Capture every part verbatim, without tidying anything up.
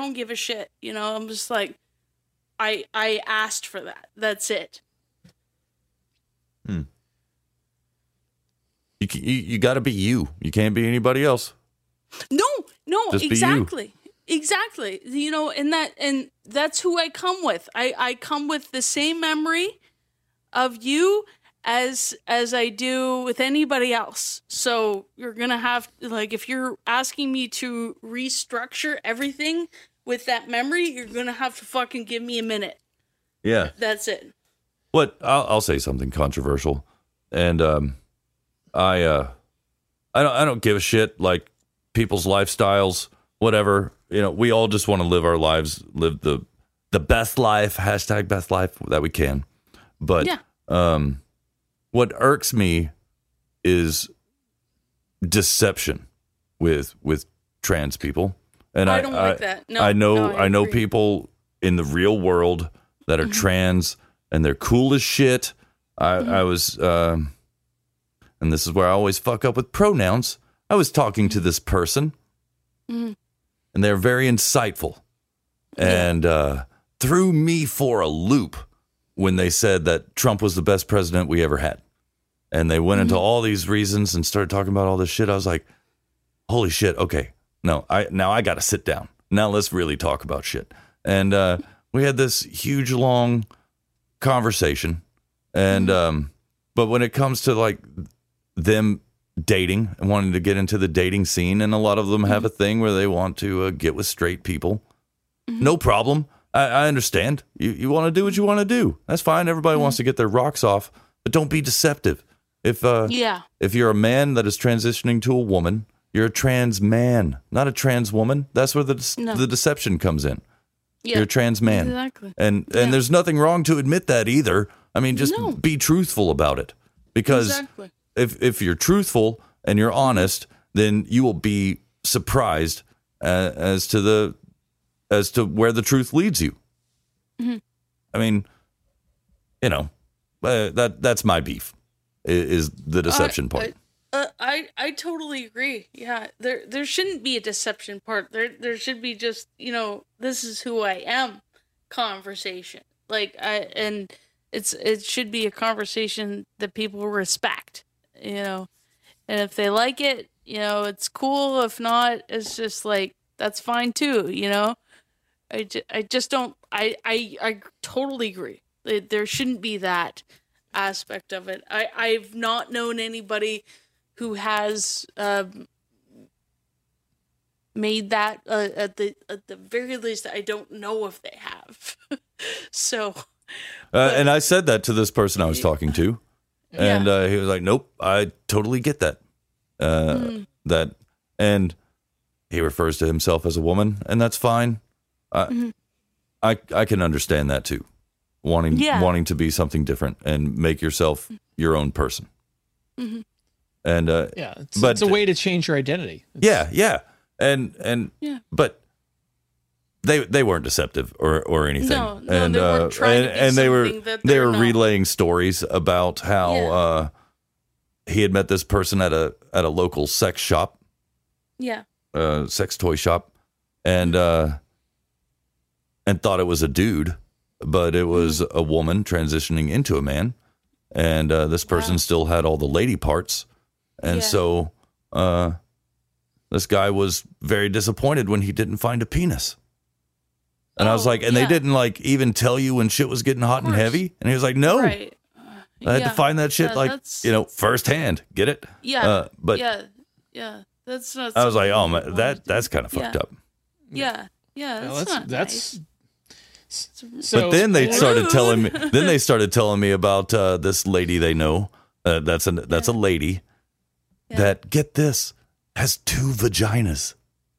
don't give a shit. You know, I'm just like, I I asked for that. That's it. Hmm. You you, you got to be you. You can't be anybody else. No, no, Just exactly. Exactly. You know, and that and that's who I come with. I, I come with the same memory of you as as I do with anybody else. So you're gonna have like if you're asking me to restructure everything with that memory, you're gonna have to fucking give me a minute. Yeah. That's it. What I'll, I'll say something controversial, and um, I uh, I don't I don't give a shit like people's lifestyles, whatever. You know, we all just want to live our lives, live the the best life, hashtag best life that we can. But Yeah. um, what irks me is deception with with trans people, and I, I don't like that. No, I know no, I I know agree. people in the real world that are Mm-hmm. trans and they're cool as shit. I Mm-hmm. I was, um, and this is where I always fuck up with pronouns. I was talking to this person, Mm-hmm. and they're very insightful, and uh, threw me for a loop when they said that Trump was the best president we ever had. And they went into all these reasons and started talking about all this shit. I was like, holy shit, okay. No, I now I got to sit down. Now let's really talk about shit. And uh, we had this huge, long conversation. And, um, but when it comes to like them dating and wanting to get into the dating scene, and a lot of them have a thing where they want to uh, get with straight people, no problem. I, I understand. You you want to do what you want to do. That's fine. Everybody wants to get their rocks off, but don't be deceptive. If uh, Yeah. if you're a man that is transitioning to a woman, you're a trans man, not a trans woman. That's where the de- No. the deception comes in. Yeah. You're a trans man, Exactly. and and Yeah. there's nothing wrong to admit that either. I mean, just No. be truthful about it, because Exactly. if if you're truthful and you're honest, then you will be surprised uh, as to the as to where the truth leads you. Mm-hmm. I mean, you know, uh, that that's my beef i- is the deception I, part. I, uh, I I totally agree. Yeah, there there shouldn't be a deception part. There there should be just, you know, this is who I am conversation. Like I and it's it should be a conversation that people respect, you know. And if they like it, you know, it's cool. If not, it's just like that's fine too, you know. I, ju- I just don't I, I I totally agree. There- There shouldn't be that aspect of it. I, I've not known anybody who has um, made that uh, at the at the very least. I don't know if they have. So Uh, and I said that to this person I was talking to, and Yeah. uh, he was like, "Nope, I totally get that." Uh, Mm. That, and he refers to himself as a woman, and that's fine. I, Mm-hmm. I, I can understand that too, wanting Yeah. wanting to be something different and make yourself your own person. Mm-hmm. And uh, Yeah, it's, but it's a way to change your identity. It's- yeah, yeah, and and Yeah. but they they weren't deceptive or, or anything. No, no, and they weren't uh, trying and, to be and they were something that they they're were not. relaying stories about how Yeah. uh, he had met this person at a at a local sex shop, yeah, uh, sex toy shop, and uh, and thought it was a dude, but it was Mm-hmm. a woman transitioning into a man, and uh, this person Wow. still had all the lady parts, and Yeah. so uh, this guy was very disappointed when he didn't find a penis. And I was Oh, like, and yeah. they didn't like even tell you when shit was getting hot and course. heavy, and he was like, no, right. I had Yeah. to find that shit Yeah, like that's- you know firsthand, get it? Yeah, uh, but yeah, yeah. That's not. I was like, something oh you man, wanna that do. that's kind of fucked Yeah. up. Yeah, yeah. That's, Well, that's not that's. nice. So, But then they Rude. started telling me. Then they started telling me about uh, this lady they know. Uh, that's a that's a lady Yeah. that, get this, has two vaginas.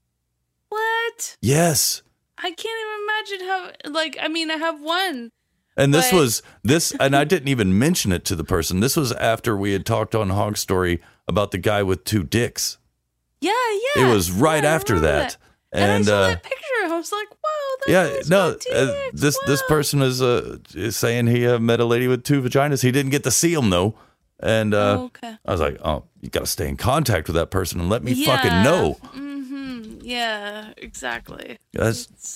What? Yes, I can't even imagine how. Like, I mean, I have one. and this But- was this, and I didn't even mention it to the person. This was after we had talked on Hog Story about the guy with two dicks. Yeah, yeah. It was right Yeah, I after remember that. And, And, I saw uh, that picture. I was like, wow, that Yeah, guy's no, got two uh, dicks. this this Wow. person is uh, is saying he uh, met a lady with two vaginas. He didn't get to see them though, and uh, Oh, okay. I was like, oh, you got to stay in contact with that person and let me Yeah. fucking know. Mm-hmm. Yeah, exactly. That's